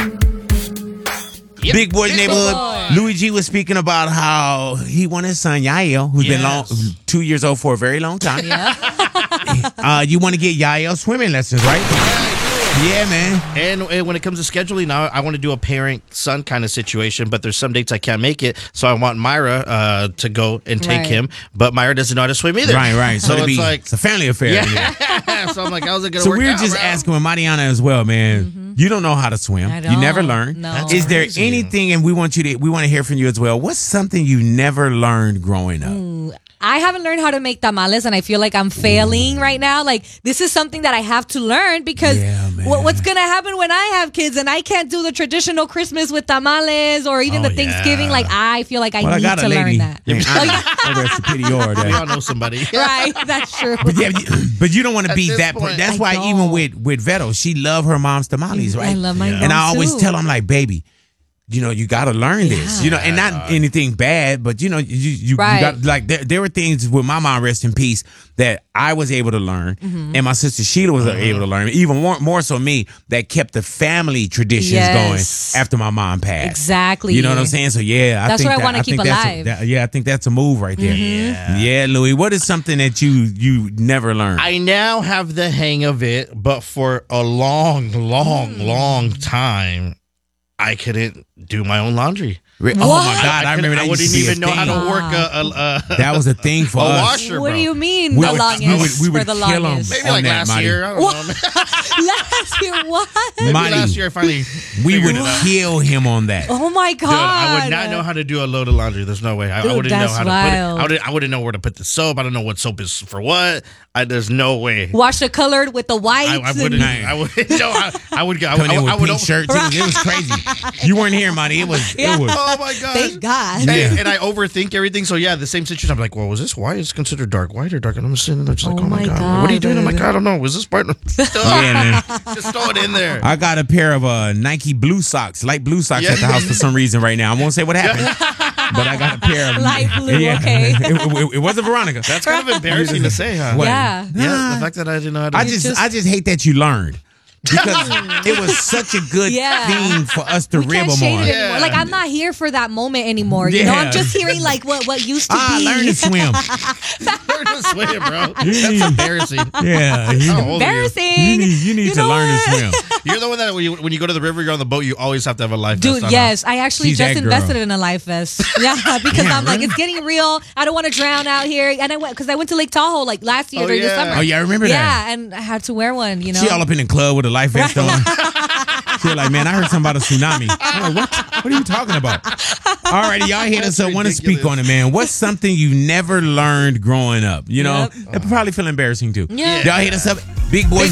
Yep. Big Boy's Big Neighborhood. Boy. Louis G was speaking about how he wanted his son Yael, who's been 2 years old for a very long time. You want to get Yael swimming lessons, right? Yeah, man. And when it comes to scheduling, now I want to do a parent-son kind of situation, but there's some dates I can't make it, so I want Myra to go and take him, but Myra doesn't know how to swim either. Right. So it's a family affair. Yeah. So I'm like, how's it going to So work we're out, just bro? asking with Mariana as well, man. You don't know how to swim. I You never don't. learned. No. That's Is there crazy. anything, and we want to hear from you as well. What's something you never learned growing up? I haven't learned how to make tamales, and I feel like I'm failing right now. Like, this is something that I have to learn because Yeah, man. what's going to happen when I have kids and I can't do the traditional Christmas with tamales or even the Thanksgiving? Like, I feel like I Well, need got a to lady. learn that. Over at Superior. We all know somebody. Right, that's true. But you don't want to At be this that. point. That's I why don't. even with Veto, she love her mom's tamales, right? I love my And I mom, always too. tell them like, baby, you got to learn this, and not anything bad, but you Right. got like there were things with my mom, rest in peace, that I was able to learn, and my sister Sheila was able to learn, even more so me, that kept the family traditions Yes. going after my mom passed. Exactly. You know what I'm saying? So yeah, That's think what I that- wanna think keep that's alive. I think that's a move right there. Yeah, Louis. What is something that you never learned? I now have the hang of it, but for a long time, I couldn't do my own laundry. Oh my God, I remember that I used to wouldn't be a even know how thing. to work That was a thing for a us. washer, What bro. do you mean We the would- longest? we would for the kill 'em. longest. Maybe on like that, last Marty. year. I don't know. Last year, what? Maybe Marty, last year I finally we figured would it out. kill him on that. Oh my God. Dude, I would not know how to do a load of laundry. There's no way. I Dude, wouldn't know that's how to wild. put it. I wouldn't know where to put the soap. I don't know what soap is for what. There's no way. Wash the colored with the whites. I wouldn't. I wouldn't. No, I would go. Coming in I with would. pink shirts. It was crazy. You weren't here, Marty. It was. Yeah. It was. Oh my god! Thank God. And I overthink everything. So yeah, the same situation. I'm like, well, was this white? It's considered dark white or dark? And I'm sitting there just like, Oh oh my my god, what are you doing? I'm God. like, I don't know. Was this part? Yeah, man. Just throw it in there. I got a pair of Nike blue socks, light blue socks at the house for some reason right now. I won't say what happened, but I got a pair of Light blue, okay. It wasn't Veronica. That's kind of embarrassing to say, huh? What? Yeah. Yeah, the fact that I didn't know how to. I just hate that you learned. Because it was such a good Yeah. thing for us to We can't rib shade on. it anymore. Yeah. Like, I'm not here for that moment anymore. You know, Yeah. I'm just hearing like what used to be. Learn to swim. learn to swim, bro. That's embarrassing. Yeah, How old are you? Embarrassing. you need to know learn what? to swim. You're the one that when you go to the river, you're on the boat. You always have to have a life vest Dude, on, yes, I actually She's just that girl. invested in a life vest. Yeah, because I'm like, it's getting real. I don't want to drown out here. And I went to Lake Tahoe like last year Oh, during the yeah. summer. Oh yeah, I remember that. Yeah, and I had to wear one. You know, She all up in the club with a life vest on. She was like, man, I heard something about a tsunami. I'm like, what are you talking about? All righty, y'all hit us up. Want to speak on it, man. What's something you never learned growing up? You know, Yep. it probably feel embarrassing too. Yeah. Y'all hit us up. Big Boys